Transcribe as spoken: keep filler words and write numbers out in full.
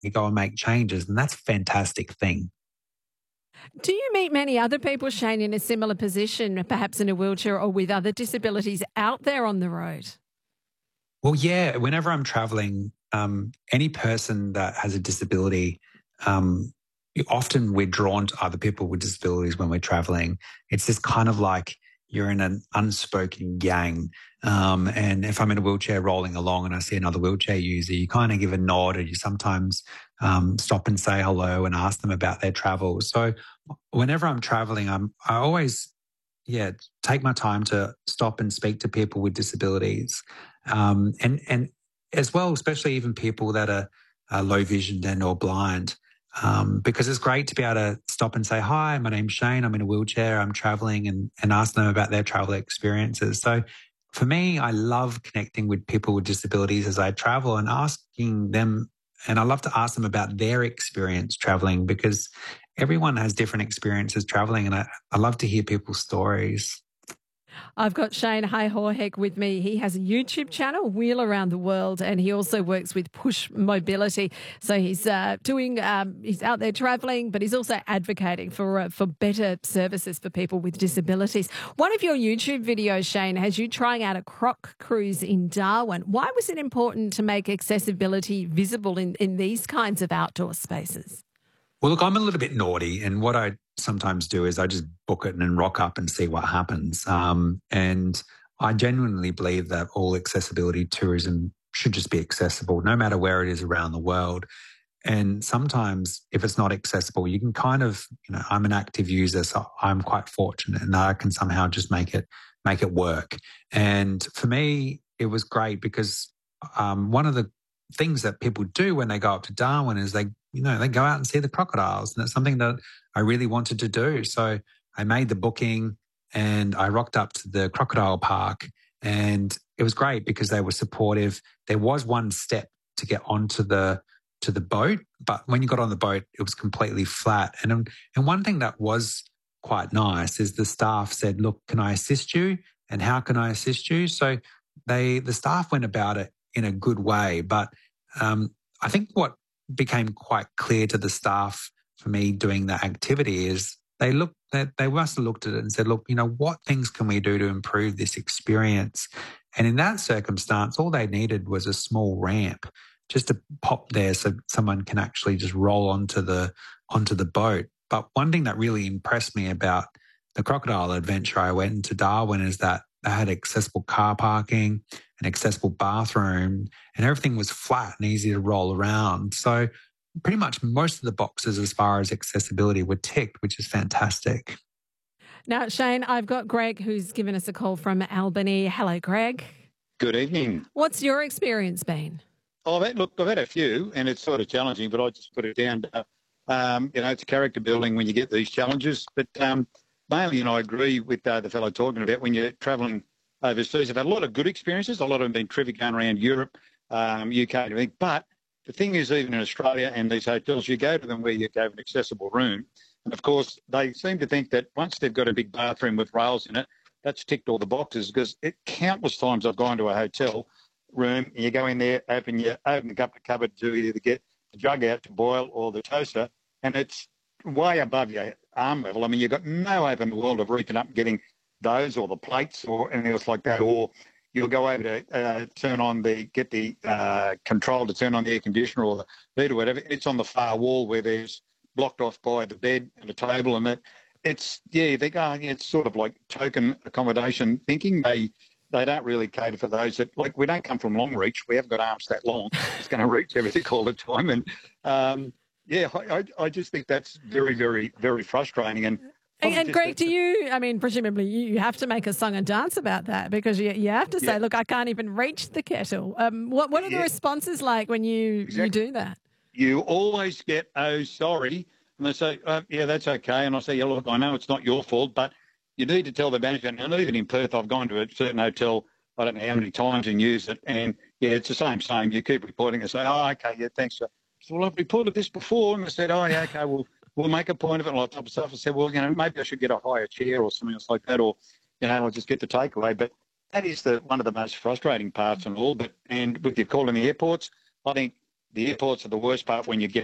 go and make changes. And that's a fantastic thing. Do you meet many other people, Shane, in a similar position, perhaps in a wheelchair or with other disabilities out there on the road? Well, yeah, whenever I'm traveling, um, any person that has a disability, um, often we're drawn to other people with disabilities when we're traveling. It's this kind of like you're in an unspoken gang. Um, and if I'm in a wheelchair rolling along and I see another wheelchair user, you kind of give a nod, or you sometimes um, stop and say hello and ask them about their travels. So whenever I'm traveling, I'm, I always, yeah, take my time to stop and speak to people with disabilities. Um, and, and as well, especially even people that are, are low visioned and or blind. Um, because it's great to be able to stop and say, hi, my name's Shane, I'm in a wheelchair, I'm traveling, and, and ask them about their travel experiences. So for me, I love connecting with people with disabilities as I travel and asking them, and I love to ask them about their experience traveling, because everyone has different experiences traveling, and I, I love to hear people's stories. I've got Shane Hayhorheck with me. He has a YouTube channel, Wheel Around the World, and he also works with Push Mobility. So he's uh, doing, um, he's out there travelling, but he's also advocating for uh, for better services for people with disabilities. One of your YouTube videos, Shane, has you trying out a croc cruise in Darwin. Why was it important to make accessibility visible in, in these kinds of outdoor spaces? Well, look, I'm a little bit naughty, and what I sometimes do is I just book it and then rock up and see what happens. Um, and I genuinely believe that all accessibility tourism should just be accessible, no matter where it is around the world. And sometimes if it's not accessible, you can kind of, you know, I'm an active user, so I'm quite fortunate and I can somehow just make it, make it work. And for me, it was great because um, one of the things that people do when they go up to Darwin is they, you know, they go out and see the crocodiles. And it's something that I really wanted to do. So I made the booking and I rocked up to the crocodile park, and it was great because they were supportive. There was one step to get onto the to the boat, but when you got on the boat, it was completely flat. And and one thing that was quite nice is the staff said, look, can I assist you? And how can I assist you? So they the staff went about it in a good way. But um, I think what became quite clear to the staff for me doing that activity is they looked they, they must have looked at it and said, look, you know, what things can we do to improve this experience? And in that circumstance, all they needed was a small ramp just to pop there so someone can actually just roll onto the onto the boat. But one thing that really impressed me about the crocodile adventure I went into Darwin is that they had accessible car parking, an accessible bathroom, and everything was flat and easy to roll around. So pretty much most of the boxes as far as accessibility were ticked, which is fantastic. Now, Shane, I've got Greg who's given us a call from Albany. Hello, Greg. Good evening. What's your experience been? Oh, I've had, look, I've had a few, and it's sort of challenging, but I just put it down to, um, you know, it's character building when you get these challenges. But um, mainly, you know, I agree with uh, the fellow talking about when you're travelling overseas. I've had a lot of good experiences. A lot of them have been terrific going around Europe, um, U K, and everything. But the thing is, even in Australia and these hotels, you go to them where you have an accessible room. And, of course, they seem to think that once they've got a big bathroom with rails in it, that's ticked all the boxes, because it, countless times I've gone to a hotel room and you go in there, open your open up the cupboard to either get the jug out to boil or the toaster, and it's way above your arm level. I mean, you've got no hope in the world of reaching up and getting those or the plates or anything else like that. Or you'll go over to uh, turn on the, get the uh, control to turn on the air conditioner or the heat or whatever. It's on the far wall where there's blocked off by the bed and the table, and that it's, yeah, they go, it's sort of like token accommodation thinking. They they don't really cater for those that, like, we don't come from long reach. We haven't got arms that long. It's going to reach everything all the time. And, um, yeah, I, I just think that's very, very, very frustrating. And And, and Greg, do you, I mean, presumably you have to make a song and dance about that, because you, you have to say, yeah, look, I can't even reach the kettle. Um, what, what are the yeah. responses like when you, exactly. you do that? You always get, oh, sorry. And they say, oh, yeah, that's okay. And I say, yeah, look, I know it's not your fault, but you need to tell the management. And even in Perth, I've gone to a certain hotel, I don't know how many times, and used it. And, yeah, it's the same same. You keep reporting and say, oh, okay, yeah, thanks. Sir. So, well, I've reported this before. And I said, oh, yeah, okay, well, we'll make a point of it and all that type of stuff. I said, well, you know, maybe I should get a higher chair or something else like that, or, you know, I'll just get the takeaway. But that is the one of the most frustrating parts and all. But and with your call in the airports, I think the airports are the worst part when you get